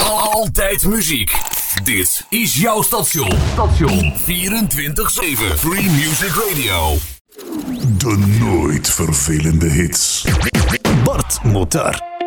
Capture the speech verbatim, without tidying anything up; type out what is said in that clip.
Altijd muziek. Dit is jouw station. Station vierentwintig zeven. Free Music Radio. De nooit vervelende hits. Bart Motar.